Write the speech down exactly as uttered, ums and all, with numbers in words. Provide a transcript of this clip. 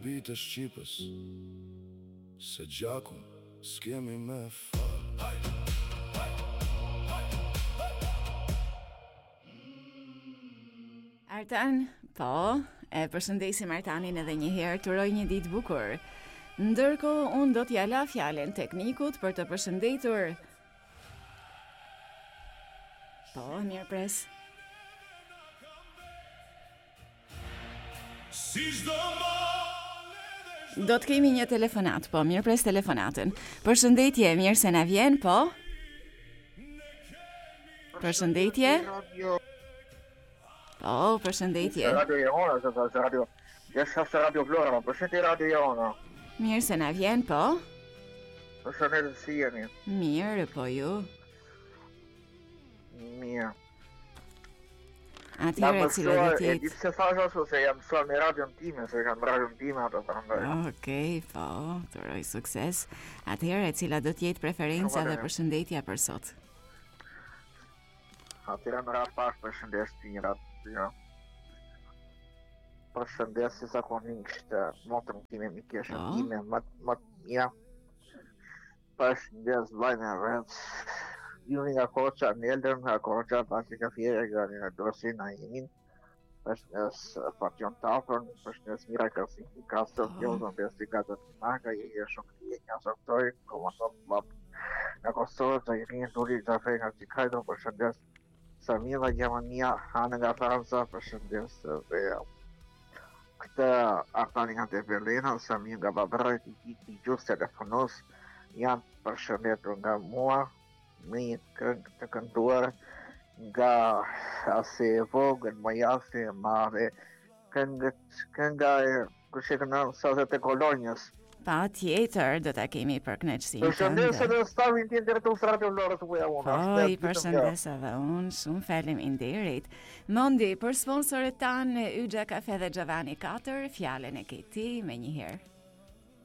Vite Shqipës, se gjakun s'kemi me fal. Artan, po, e përshëndesim Artanin edhe një herë, të uroj një ditë bukur. Ndërkohë, unë do t'ja la fjalën teknikut për të përshëndetur. Po, mirë pres. Do të kemi një telefonat, po, mirë pres telefonatën. Përshëndetje, mirë se na vjen, po? Përshëndetje. Po, përshëndetje. Radio Jona, se të radio. Jesë se Radio Vlora, përshëndetje Radio Jona. Mirë se na vjen, po? Përshëndetje si jeni. Mirë, po ju. Mirë. Atëherë cilë do E t'jetë. ditë se thash ashtu se jam mësuar në radion time, se kam radion time ato të rëndoj. Okej, po, të uroj sukses. Atëherë cila do t'jetë preferenca dhe përshëndetja për sot? Atëherë në ratë pak përshëndes të një ratë, jo. Përshëndes si zakonisht motën time, mikeshën Po. time, më më të mia. Përshëndes vllajën e vet. Juni nga Koça, Neldër, nga Koça, pasi ka fjere, nga Dorsi, nga Imin. Përshëndes Fation Tapën, përshëndes Mira Kasin, Kastër, Jozën, Besigatën, Maka, i e shumë të një asoktoj, komandant Map, nga Kosovë, të i rinë Nuri Gjafej, nga Qikajdo, përshëndes Samila Gjamania, Hanë nga Franca, përshëndes dhe këtë Artani nga Tepelena, Samir nga Babrajt, i i gjusë telefonos, janë përshëndetur nga mua, me një këngë të kënduar nga Ase e Vogël, Majasi e Madhe, këngët, kënga e kështë në sazet e kolonjës. Pa tjetër, do t'a kemi për kënaqësinë Përshëndes tënde. edhe stafin tjetër të Radio Vlora të kuja unë. Po, i përshëndes edhe unë, shumë faleminderit. Mondi, për sponsorët tanë, Yxha Kafe dhe Gjavani katër, fjalën e ke ti me një herë.